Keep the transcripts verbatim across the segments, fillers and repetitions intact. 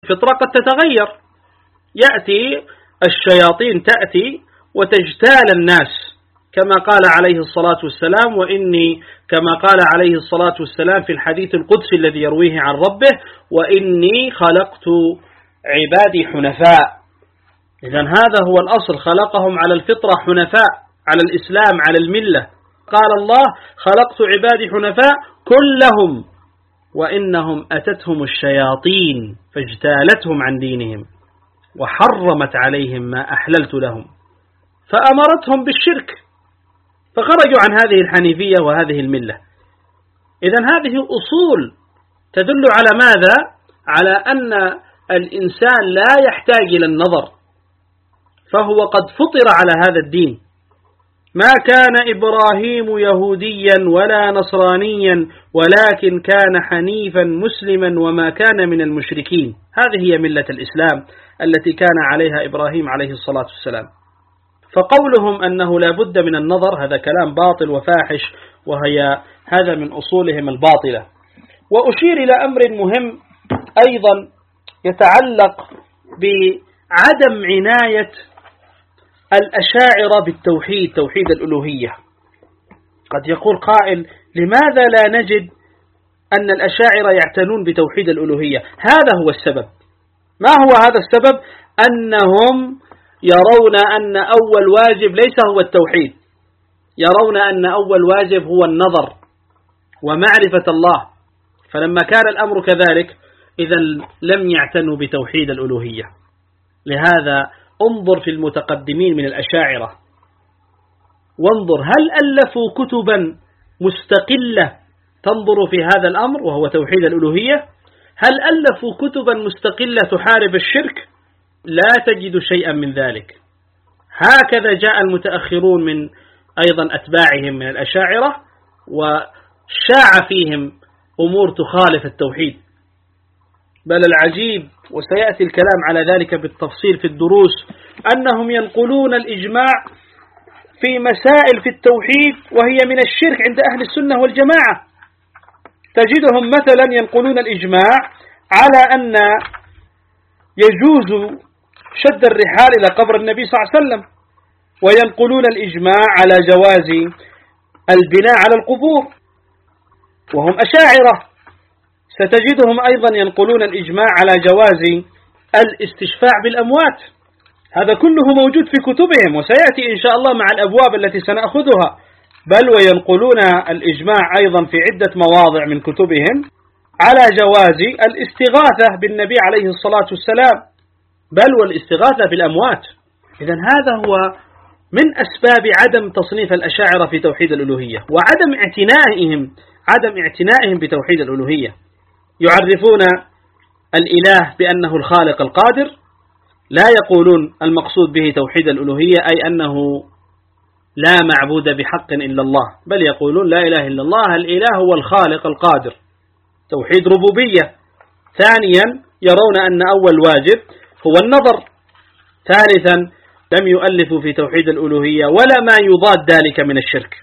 الفطرة قد تتغير، يأتي الشياطين تأتي وتجتال الناس، كما قال عليه الصلاة والسلام: وإني كما قال عليه الصلاة والسلام في الحديث القدسي الذي يرويه عن ربه: وإني خلقت عبادي حنفاء. إذن هذا هو الأصل، خلقهم على الفطرة حنفاء، على الإسلام، على الملة. قال الله: خلقت عبادي حنفاء كلهم، وإنهم أتتهم الشياطين فاجتالتهم عن دينهم وحرمت عليهم ما أحللت لهم فأمرتهم بالشرك، فخرجوا عن هذه الحنيفية وهذه الملة. إذن هذه أصول تدل على ماذا؟ على أن الإنسان لا يحتاج إلى النظر، فهو قد فطر على هذا الدين. ما كان إبراهيم يهوديا ولا نصرانيا ولكن كان حنيفا مسلما وما كان من المشركين. هذه هي ملة الإسلام التي كان عليها إبراهيم عليه الصلاة والسلام. فقولهم أنه لا بد من النظر هذا كلام باطل وفاحش، وهي هذا من أصولهم الباطلة. وأشير إلى أمر مهم أيضا يتعلق بعدم عناية الأشاعرة بالتوحيد، توحيد الألوهية. قد يقول قائل: لماذا لا نجد أن الأشاعرة يعتنون بتوحيد الألوهية؟ هذا هو السبب. ما هو هذا السبب؟ أنهم يرون أن أول واجب ليس هو التوحيد، يرون أن أول واجب هو النظر ومعرفة الله، فلما كان الأمر كذلك إذا لم يعتنوا بتوحيد الألوهية. لهذا انظر في المتقدمين من الأشاعرة، وانظر هل ألفوا كتبا مستقلة تنظر في هذا الأمر وهو توحيد الألوهية؟ هل ألفوا كتبا مستقلة تحارب الشرك؟ لا تجد شيئا من ذلك. هكذا جاء المتأخرون من أيضا أتباعهم من الأشاعرة وشاع فيهم أمور تخالف التوحيد. بل العجيب، وسيأتي الكلام على ذلك بالتفصيل في الدروس، أنهم ينقلون الإجماع في مسائل في التوحيد وهي من الشرك عند أهل السنة والجماعة. تجدهم مثلا ينقلون الإجماع على أن يجوز شد الرحال إلى قبر النبي صلى الله عليه وسلم، وينقلون الإجماع على جواز البناء على القبور، وهم أشاعرة. ستجدهم أيضا ينقلون الإجماع على جواز الاستشفاع بالأموات. هذا كله موجود في كتبهم، وسيأتي إن شاء الله مع الأبواب التي سنأخذها. بل وينقلون الإجماع أيضا في عدة مواضع من كتبهم على جواز الاستغاثة بالنبي عليه الصلاة والسلام، بل والاستغاثة بالأموات. إذن هذا هو من أسباب عدم تصنيف الأشاعرة في توحيد الألوهية وعدم اعتنائهم عدم اعتنائهم بتوحيد الألوهية. يعرفون الإله بأنه الخالق القادر، لا يقولون المقصود به توحيد الألوهية أي أنه لا معبود بحق إلا الله، بل يقولون لا إله إلا الله، الإله هو الخالق القادر، توحيد ربوبية. ثانيا يرون أن أول واجب هو النظر. ثالثا لم يؤلفوا في توحيد الألوهية ولا ما يضاد ذلك من الشرك.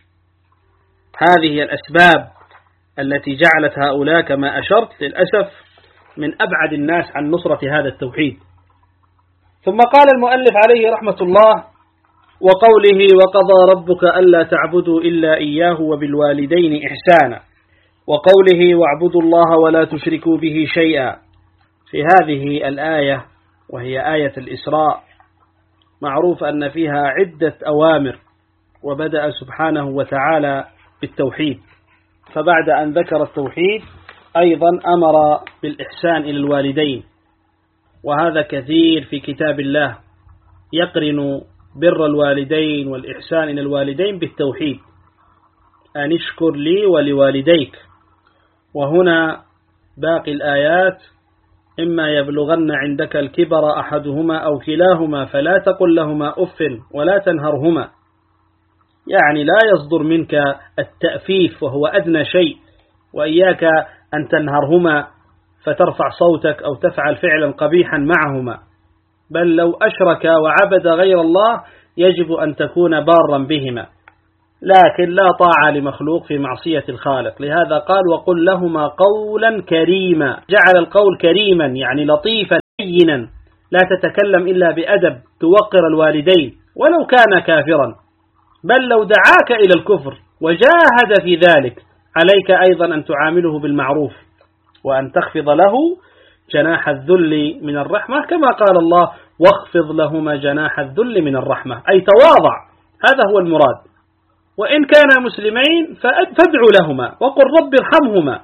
هذه الأسباب التي جعلت هؤلاء كما أشرت للأسف من أبعد الناس عن نصرة هذا التوحيد. ثم قال المؤلف عليه رحمة الله: وقوله وقضى ربك ألا تعبدوا إلا إياه وبالوالدين إحسانا، وقوله واعبدوا الله ولا تشركوا به شيئا. في هذه الآية وهي آية الإسراء معروف أن فيها عدة أوامر، وبدأ سبحانه وتعالى بالتوحيد، فبعد أن ذكر التوحيد أيضا أمر بالإحسان إلى الوالدين، وهذا كثير في كتاب الله يقرن بر الوالدين والإحسان إلى الوالدين بالتوحيد، أن اشكر لي ولوالديك. وهنا باقي الآيات: إما يبلغن عندك الكبر أحدهما أو كلاهما فلا تقل لهما أف ولا تنهرهما، يعني لا يصدر منك التأفيف وهو أدنى شيء، وإياك أن تنهرهما فترفع صوتك أو تفعل فعلا قبيحا معهما، بل لو أشرك وعبد غير الله يجب أن تكون بارا بهما، لكن لا طاعة لمخلوق في معصية الخالق. لهذا قال: وقل لهما قولا كريما، جعل القول كريما يعني لطيفا لينا، لا تتكلم إلا بأدب توقر الوالدين ولو كان كافرا، بل لو دعاك إلى الكفر وجاهد في ذلك عليك أيضا أن تعامله بالمعروف وأن تخفض له جناح الذل من الرحمة، كما قال الله: واخفض لهما جناح الذل من الرحمة، أي تواضع، هذا هو المراد. وإن كانا مسلمين فادعوا لهما وقل رب ارحمهما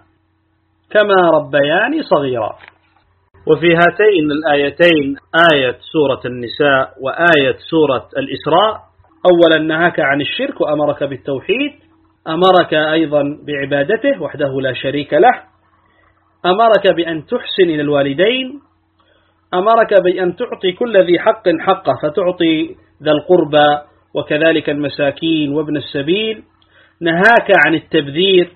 كما ربياني صغيرا. وفي هاتين الآيتين، آية سورة النساء وآية سورة الإسراء، أولا نهاك عن الشرك وأمرك بالتوحيد، أمرك أيضا بعبادته وحده لا شريك له، أمرك بأن تحسن إلى الوالدين، أمرك بأن تعطي كل ذي حق حقه، فتعطي ذا القربى وكذلك المساكين وابن السبيل، نهاك عن التبذير،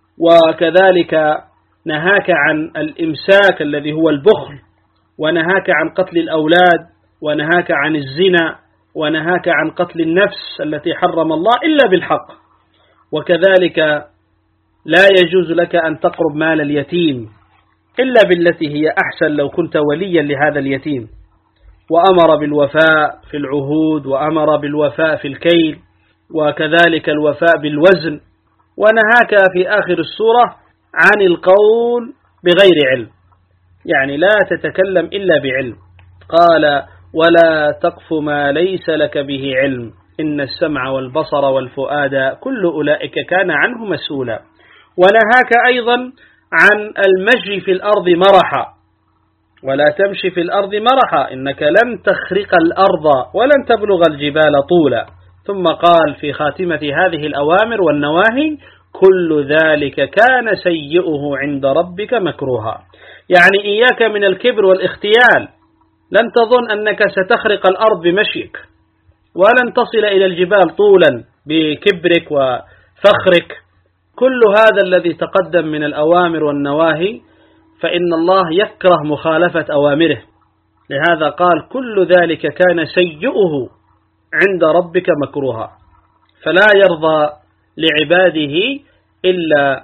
وكذلك نهاك عن الإمساك الذي هو البخل، ونهاك عن قتل الأولاد، ونهاك عن الزنا، ونهاك عن قتل النفس التي حرم الله إلا بالحق، وكذلك لا يجوز لك أن تقرب مال اليتيم إلا بالتي هي أحسن لو كنت وليا لهذا اليتيم، وأمر بالوفاء في العهود، وأمر بالوفاء في الكيل، وكذلك الوفاء بالوزن، ونهاك في آخر السورة عن القول بغير علم، يعني لا تتكلم إلا بعلم. قال: ولا تقف ما ليس لك به علم إن السمع والبصر والفؤاد كل أولئك كان عنه مسؤولا. ونهاك أيضا عن المشي في الأرض مرحا، ولا تمشي في الأرض مرحا إنك لن تخرق الأرض ولن تبلغ الجبال طولا. ثم قال في خاتمة هذه الأوامر والنواهي: كل ذلك كان سيئه عند ربك مكروها، يعني إياك من الكبر والاختيال، لن تظن أنك ستخرق الأرض بمشيك، ولن تصل إلى الجبال طولا بكبرك وفخرك. كل هذا الذي تقدم من الأوامر والنواهي فإن الله يكره مخالفة أوامره، لهذا قال: كل ذلك كان سيئه عند ربك مكروها، فلا يرضى لعباده إلا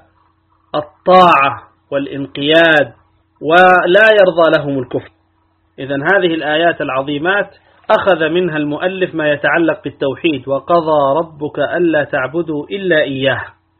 الطاعة والانقياد، ولا يرضى لهم الكفر. إذن هذه الآيات العظيمات أخذ منها المؤلف ما يتعلق بالتوحيد: وقضى ربك ألا تعبدوا إلا إياه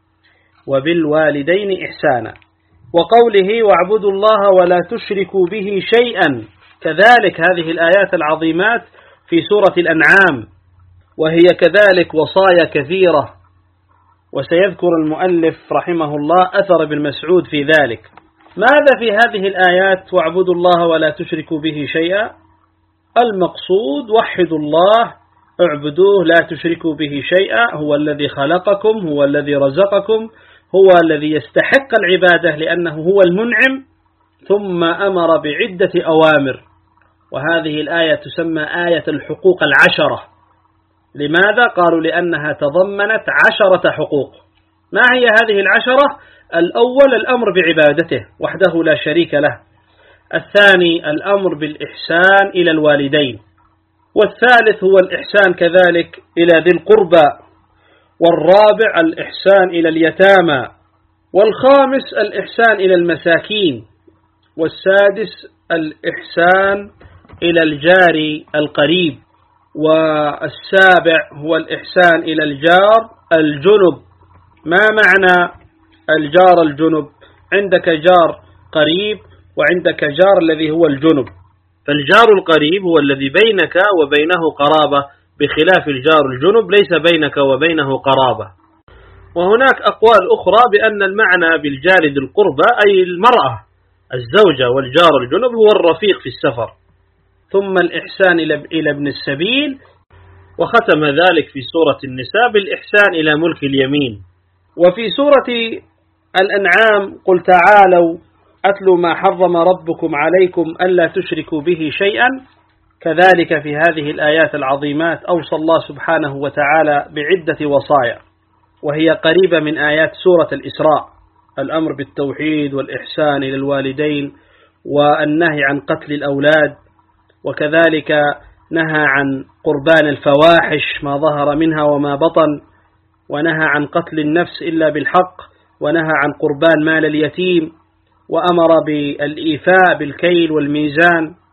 وبالوالدين إحسانا، وقوله: واعبدوا الله ولا تشركوا به شيئا، كذلك هذه الآيات العظيمات في سورة الأنعام، وهي كذلك وصايا كثيرة، وسيذكر المؤلف رحمه الله أثر ابن مسعود في ذلك. ماذا في هذه الآيات واعبدوا الله ولا تشركوا به شيئا؟ المقصود وحدوا الله، اعبدوه لا تشركوا به شيئا، هو الذي خلقكم، هو الذي رزقكم، هو الذي يستحق العبادة لأنه هو المنعم. ثم أمر بعدة أوامر، وهذه الآية تسمى آية الحقوق العشرة. لماذا؟ قالوا لأنها تضمنت عشرة حقوق. ما هي هذه العشرة؟ الأول الأمر بعبادته وحده لا شريك له، الثاني الأمر بالإحسان إلى الوالدين، والثالث هو الإحسان كذلك إلى ذي القربى، والرابع الإحسان إلى اليتامى، والخامس الإحسان إلى المساكين، والسادس الإحسان إلى الجار القريب، والسابع هو الإحسان إلى الجار الجنب. ما معنى الجار الجنب؟ عندك جار قريب وعندك جار الذي هو الجنب. فالجار القريب هو الذي بينك وبينه قرابة، بخلاف الجار الجنب ليس بينك وبينه قرابة. وهناك أقوال أخرى بأن المعنى بالجار ذي القربى أي المرأة الزوجة، والجار الجنب هو الرفيق في السفر. ثم الإحسان إلى ابن السبيل، وختم ذلك في سورة النساء بالإحسان إلى ملك اليمين. وفي سورة الأنعام: قل تعالوا أتلوا ما حرم ربكم عليكم ألا تشركوا به شيئا. كذلك في هذه الآيات العظيمات أوصى الله سبحانه وتعالى بعدة وصايا، وهي قريبة من آيات سورة الإسراء: الأمر بالتوحيد والإحسان إلى الوالدين، والنهي عن قتل الأولاد، وكذلك نهى عن قربان الفواحش ما ظهر منها وما بطن، ونهى عن قتل النفس إلا بالحق، ونهى عن قربان مال اليتيم، وأمر بالإيفاء بالكيل والميزان.